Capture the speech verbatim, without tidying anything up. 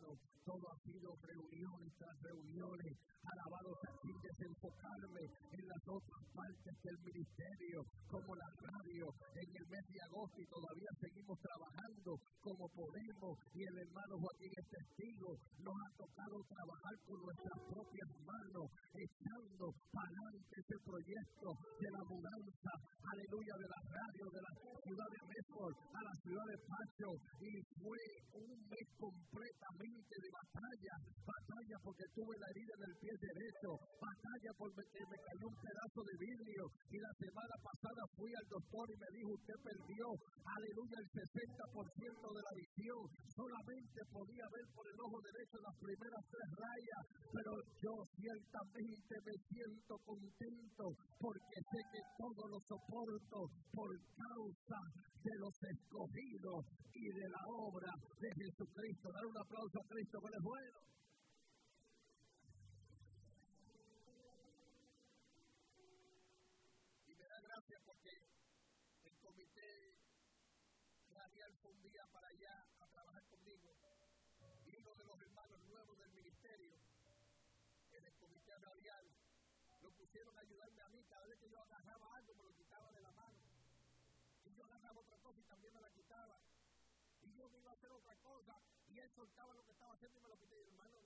hermano, todo ha sido reuniones tras reuniones. Alabado sea, sin desenfocarme en las otras partes del ministerio, como la radio, en el mes de agosto, y todavía seguimos trabajando como podemos, y el hermano Joaquín es testigo. Nos ha tocado trabajar con nuestras propias manos, echando para adelante ese proyecto de la mudanza, aleluya, de la radio, de la ciudad de Medford a la ciudad de Pacho, y fue un mes completamente de batalla, batalla porque tuve la herida en el pie derecho, batalla porque me cayó un pedazo de vidrio, y la semana pasada fui al doctor y me dijo: usted perdió, aleluya, el sesenta por ciento de la visión, solamente podía ver por el ojo derecho las primeras tres rayas, pero yo ciertamente me siento contento porque sé que todo lo soporto por causa de los escogidos y de la obra de Jesucristo. Dar un aplauso a Cristo, que Él es bueno. Y me da gracia porque el comité radial fue un día para allá a trabajar conmigo, y uno de los hermanos nuevos del ministerio, en el comité radial, lo pusieron a ayudarme a mí. Cada vez que yo agarraba algo me lo quitaba de la mano, y yo agarraba otra cosa y también me la quitaba, y yo me iba a hacer otra cosa y él soltaba lo que estaba haciendo y me lo quitaba. Y hermano,